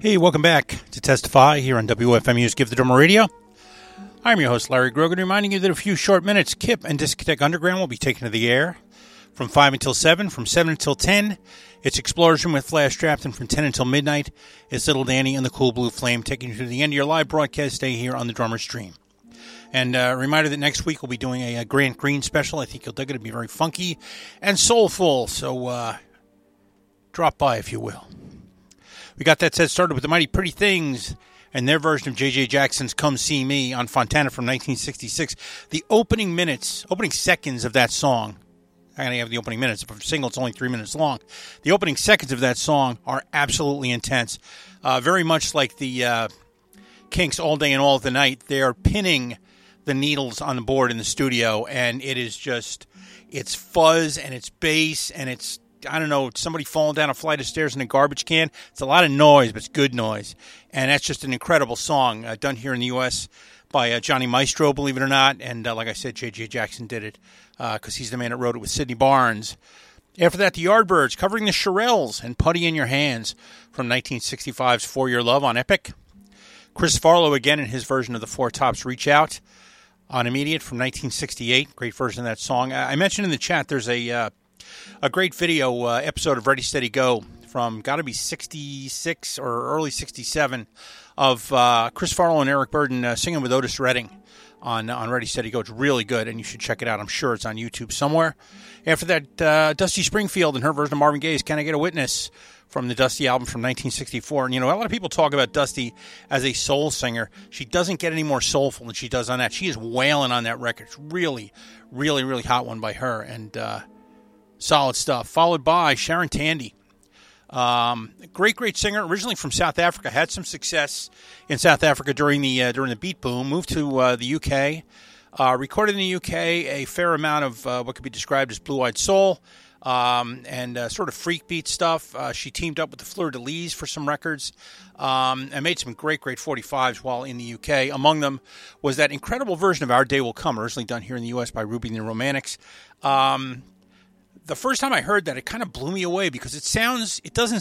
Hey, welcome back to Testify here on WFMU's Give the Drummer Radio. I'm your host, Larry Grogan, reminding you that in a few short minutes, Kip and Discotheque Underground will be taken to the air from 5 until 7, from 7 until 10. It's Explosion with Flash Drafton from 10 until midnight. It's Little Danny and the Cool Blue Flame taking you to the end of your live broadcast day here on the Drummer Stream. And a reminder that next week we'll be doing a Grant Green special. I think you'll dig it. It'll be very funky and soulful, so drop by if you will. We got that set started with the Mighty Pretty Things and their version of J.J. Jackson's Come See Me on Fontana from 1966. The opening seconds of that song, I gotta have the opening minutes. If it's a single, it's only 3 minutes long. The opening seconds of that song are absolutely intense. Very much like the Kinks' All Day and All the Night. They are pinning the needles on the board in the studio, and it is just, it's fuzz and it's bass and it's, I don't know, somebody falling down a flight of stairs in a garbage can. It's a lot of noise, but it's good noise. And that's just an incredible song done here in the U.S. by Johnny Maestro, believe it or not. And like I said, J.J. Jackson did it because he's the man that wrote it with Sidney Barnes. After that, the Yardbirds covering the Shirelles and Putty in Your Hands from 1965's For Your Love on Epic. Chris Farlow again in his version of the Four Tops' Reach Out on Immediate from 1968. Great version of that song. I mentioned in the chat there's a great video episode of Ready, Steady, Go from got to be 66 or early 67 of Chris Farlow and Eric Burden singing with Otis Redding on Ready, Steady, Go. It's really good, and you should check it out. I'm sure it's on YouTube somewhere. After that, Dusty Springfield and her version of Marvin Gaye's Can I Get a Witness from the Dusty album from 1964. And, you know, a lot of people talk about Dusty as a soul singer. She doesn't get any more soulful than she does on that. She is wailing on that record. It's really, really, really hot one by her, and solid stuff. Followed by Sharon Tandy. Great singer, originally from South Africa. Had some success in South Africa during the beat boom. Moved to the UK. Recorded in the UK a fair amount of what could be described as blue-eyed soul and sort of freak beat stuff. She teamed up with the Fleur de Lis for some records and made some great 45s while in the UK. Among them was that incredible version of Our Day Will Come, originally done here in the US by Ruby and the Romantics. The first time I heard that, it kind of blew me away because it doesn't